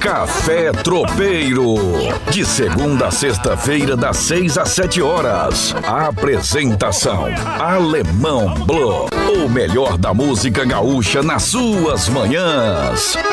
Café Tropeiro. De segunda a sexta-feira, das 6 às 7 horas. Apresentação: Alemão Blue. O melhor da música gaúcha nas suas manhãs.